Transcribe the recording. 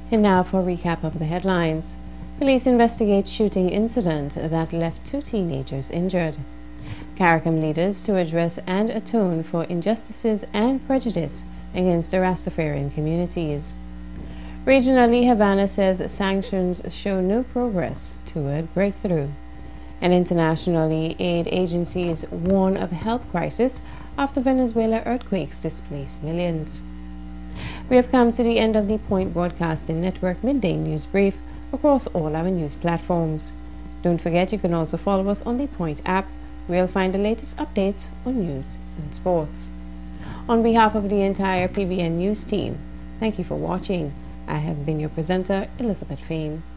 And now for a recap of the headlines. Police investigate shooting incident that left 2 teenagers injured. CARICOM leaders to address and atone for injustices and prejudice against the Rastafarian communities. Regionally, Havana says sanctions show no progress toward breakthrough. And internationally, aid agencies warn of a health crisis after Venezuela earthquakes displace millions. We have come to the end of the Point Broadcasting Network Midday News Brief across all our news platforms. Don't forget you can also follow us on the Point app, where you'll find the latest updates on news and sports. On behalf of the entire PBN News team, thank you for watching. I have been your presenter, Elizabeth Fain.